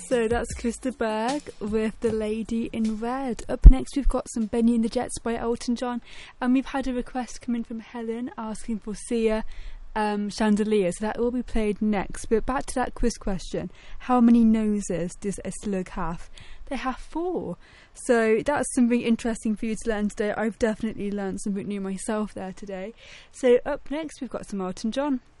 So that's Krista Berg with The Lady in Red. Up next we've got some Benny and the Jets by Elton John, and we've had a request come in from Helen asking for Sia Chandelier, so that will be played next. But back to that quiz question, how many noses does a slug have? They have 4. So that's something interesting for you to learn today. I've definitely learned something new myself there today. So up next we've got some Elton John.